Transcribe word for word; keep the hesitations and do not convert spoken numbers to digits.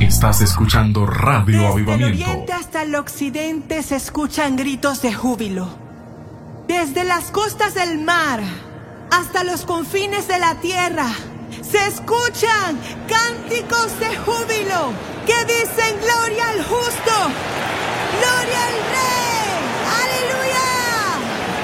Estás escuchando Radio Desde Avivamiento. el oriente hasta el occidente se escuchan gritos de júbilo. Desde las costas del mar hasta los confines de la tierra se escuchan cánticos de júbilo que dicen: